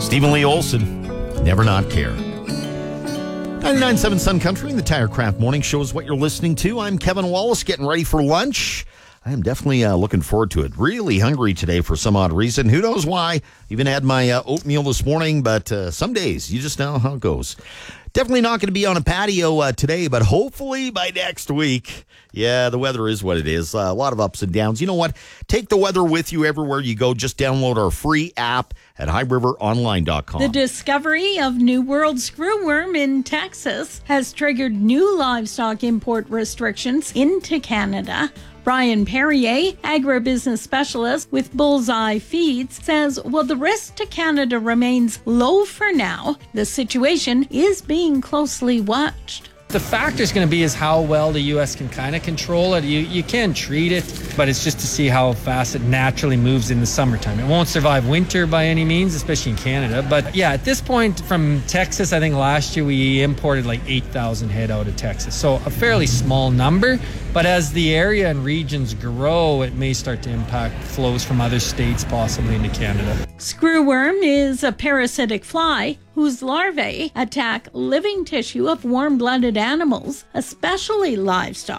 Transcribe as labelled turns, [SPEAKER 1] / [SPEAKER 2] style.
[SPEAKER 1] Stephen Lee Olson, Never Not Care. 99.7 Sun Country and the Tirecraft Morning Show is what you're listening to. I'm Kevin Wallace, getting ready for lunch. I am definitely looking forward to it. Really hungry today for some odd reason. Who knows why? Even had my oatmeal this morning, but some days, you just know how it goes. Definitely not going to be on a patio today, but hopefully by next week. Yeah, the weather is what it is. A lot of ups and downs. You know what? Take the weather with you everywhere you go. Just download our free app at highriveronline.com.
[SPEAKER 2] The discovery of New World screwworm in Texas has triggered new livestock import restrictions into Canada. Brian Perrier, agribusiness specialist with Bullseye Feeds, says while the risk to Canada remains low for now, the situation is being closely watched.
[SPEAKER 3] The factor is going to be is how well the U.S. can kind of control it. You can treat it, but it's just to see how fast it naturally moves in the summertime. It won't survive winter by any means, especially in Canada. But yeah, at this point from Texas, I think last year we imported like 8,000 head out of Texas. So a fairly small number. But as the area and regions grow, it may start to impact flows from other states, possibly into Canada.
[SPEAKER 2] Screwworm is a parasitic fly whose larvae attack living tissue of warm-blooded animals, especially livestock.